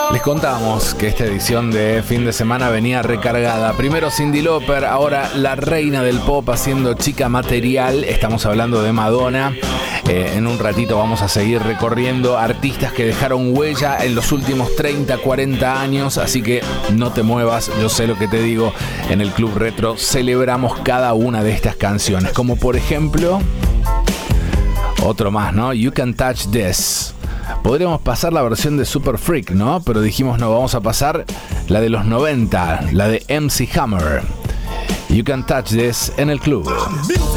Les contamos que esta edición de fin de semana venía recargada. Primero Cyndi Lauper, ahora la reina del pop haciendo Chica Material. Estamos hablando de Madonna. En un ratito vamos a seguir recorriendo artistas que dejaron huella en los últimos 30, 40 años. Así que no te muevas, yo sé lo que te digo. En el Club Retro celebramos cada una de estas canciones. Como por ejemplo, otro más, ¿no? You Can Touch This. Podríamos pasar la versión de Super Freak, ¿no? Pero dijimos no, vamos a pasar la de los 90, la de MC Hammer. You Can Touch This en el club.